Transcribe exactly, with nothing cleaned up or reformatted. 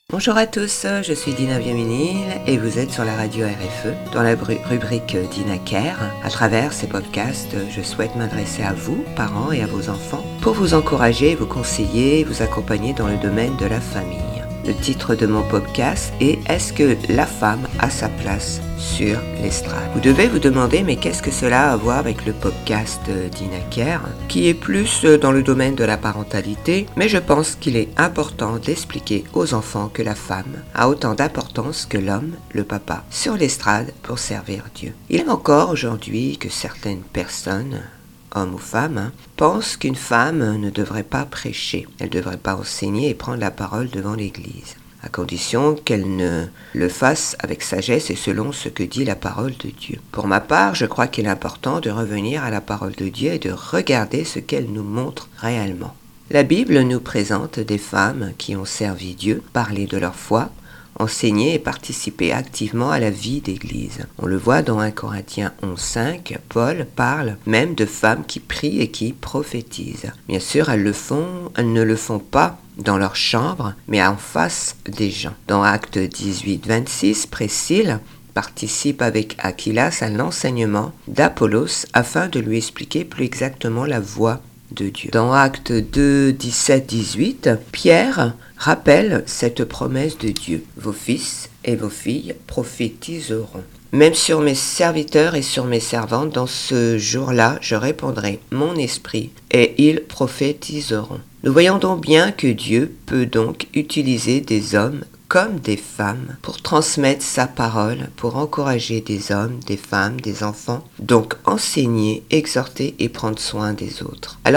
Bonjour à tous, je suis Dina Viaminil et vous êtes sur la radio R F E dans la bru- rubrique Dina Care. À travers ces podcasts, je souhaite m'adresser à vous, parents et à vos enfants, pour vous encourager, vous conseiller, vous accompagner dans le domaine de la famille. Le titre de mon podcast est « Est-ce que la femme a sa place sur l'estrade ?» Vous devez vous demander, mais qu'est-ce que cela a à voir avec le podcast Dina Care, qui est plus dans le domaine de la parentalité, mais je pense qu'il est important d'expliquer aux enfants que la femme a autant d'importance que l'homme, le papa, sur l'estrade pour servir Dieu. Il est encore aujourd'hui que certaines personnes, hommes ou femmes, hein, pensent qu'une femme ne devrait pas prêcher, elle ne devrait pas enseigner et prendre la parole devant l'Église, à condition qu'elle ne le fasse avec sagesse et selon ce que dit la parole de Dieu. Pour ma part, je crois qu'il est important de revenir à la parole de Dieu et de regarder ce qu'elle nous montre réellement. La Bible nous présente des femmes qui ont servi Dieu, parlé de leur foi, enseigner et participer activement à la vie d'Église. On le voit dans un Corinthiens onze cinq, Paul parle même de femmes qui prient et qui prophétisent. Bien sûr, elles le font, elles ne le font pas dans leur chambre, mais en face des gens. Dans Actes dix-huit vingt-six, Priscille participe avec Aquilas à l'enseignement d'Apollos afin de lui expliquer plus exactement la voie de Dieu. Dans Actes deux dix-sept dix-huit, Pierre rappelle cette promesse de Dieu. Vos fils et vos filles prophétiseront. Même sur mes serviteurs et sur mes servantes, dans ce jour-là, je répandrai mon esprit et ils prophétiseront. Nous voyons donc bien que Dieu peut donc utiliser des hommes comme des femmes pour transmettre sa parole, pour encourager des hommes, des femmes, des enfants, donc enseigner, exhorter et prendre soin des autres. Alors,